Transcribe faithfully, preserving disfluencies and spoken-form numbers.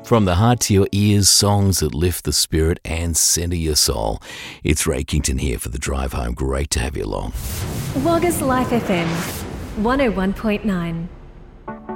From the heart to your ears, songs that lift the spirit and centre your soul. It's Ray Kington here for The Drive Home. Great to have you along. Wagga's Life F M, one oh one point nine.